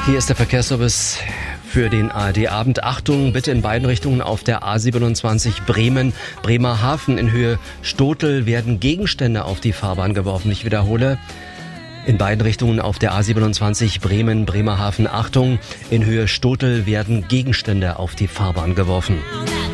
Hier ist der Verkehrsservice für den ARD-Abend. Achtung, bitte in beiden Richtungen auf der A27 Bremerhaven in Höhe Stotel werden Gegenstände auf die Fahrbahn geworfen. Ich wiederhole, in beiden Richtungen auf der A27 Bremerhaven. Achtung, in Höhe Stotel werden Gegenstände auf die Fahrbahn geworfen.